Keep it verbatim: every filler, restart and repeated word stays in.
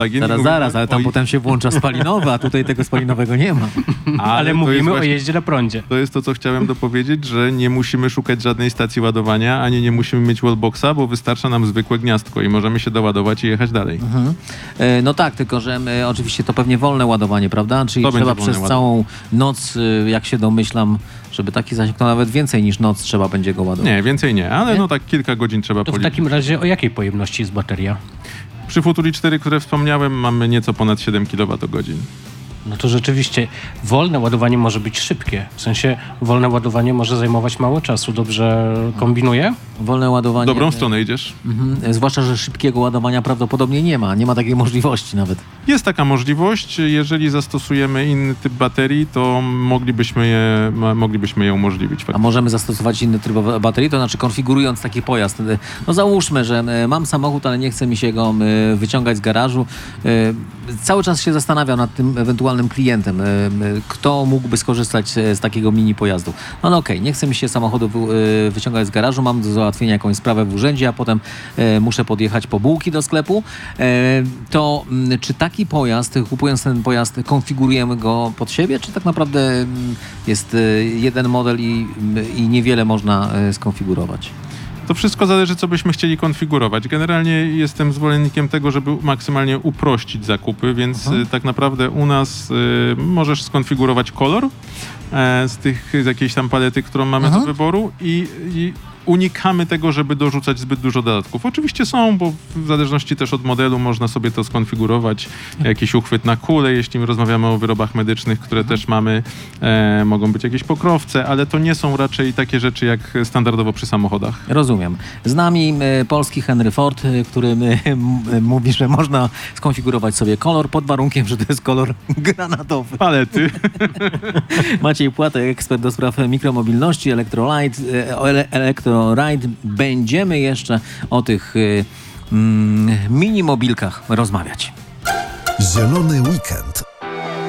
Tak, ja nie Zaraz, mówię zaraz, ale tam o- potem się włącza spalinowe, a tutaj tego spalinowego nie ma. Ale, Ale to mówimy jest o właśnie- jeździe na prądzie. To jest to, co chciałem dopowiedzieć, że nie musimy szukać żadnej stacji ładowania, ani nie musimy mieć wallboxa, bo wystarcza nam zwykłe gniazdko i możemy się doładować i jechać dalej. Mhm. E, No tak, tylko że e, oczywiście to pewnie wolne ładowanie, prawda? Czyli To trzeba będzie wolne przez ładowanie. całą noc, e, jak się domyślam, żeby taki zasięg, to nawet więcej niż noc trzeba będzie go ładować. Nie, więcej nie, ale Nie? no tak kilka godzin trzeba To w policzyć. takim razie o jakiej pojemności jest bateria? Przy Futuri cztery, które wspomniałem, mamy nieco ponad siedem kilowatogodzin. No to rzeczywiście wolne ładowanie może być szybkie. W sensie wolne ładowanie może zajmować mało czasu. Dobrze kombinuję? Wolne ładowanie. W dobrą e, stronę idziesz. Mhm. Zwłaszcza, że szybkiego ładowania prawdopodobnie nie ma. Nie ma takiej możliwości nawet. Jest taka możliwość, jeżeli zastosujemy inny typ baterii, to moglibyśmy je, ma- moglibyśmy je umożliwić. A możemy zastosować inny tryb baterii, to znaczy konfigurując taki pojazd. e, No załóżmy, że e, mam samochód, ale nie chce mi się go e, wyciągać z garażu. E, Cały czas się zastanawiam nad tym ewentualnym klientem, e, e, kto mógłby skorzystać e, z takiego mini pojazdu. No, no okej, nie chce mi się samochodu wy- e, wyciągać z garażu, mam do załatwienia jakąś sprawę w urzędzie, a potem e, muszę podjechać po bułki do sklepu. E, to m, czy taki pojazd, kupując ten pojazd, konfigurujemy go pod siebie, czy tak naprawdę m, jest e, jeden model i, i niewiele można e, skonfigurować? To wszystko zależy, co byśmy chcieli konfigurować. Generalnie jestem zwolennikiem tego, żeby maksymalnie uprościć zakupy, więc Mhm. y, tak naprawdę u nas y, możesz skonfigurować kolor e, z tych z jakiejś tam palety, którą mamy Mhm. do wyboru i, i unikamy tego, żeby dorzucać zbyt dużo dodatków. Oczywiście są, bo w zależności też od modelu można sobie to skonfigurować. Jakiś uchwyt na kulę, jeśli rozmawiamy o wyrobach medycznych, które też mamy. E, mogą być jakieś pokrowce, ale to nie są raczej takie rzeczy jak standardowo przy samochodach. Rozumiem. Z nami e, polski Henry Ford, e, który e, m, e, mówi, że można skonfigurować sobie kolor pod warunkiem, że to jest kolor granatowy. Palety. Maciej Płatek, ekspert do spraw mikromobilności, Electrolite, e, o ele, Electroride. Będziemy jeszcze o tych e, mm, mini mobilkach rozmawiać. Zielony weekend.